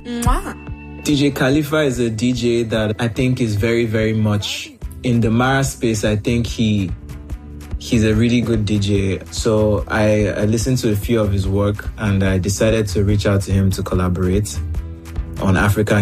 DJ Khalifa is a DJ that I think is very, very much in the Mara space. I think he's a really good DJ. So I listened to a few of his work and I decided to reach out to him to collaborate on African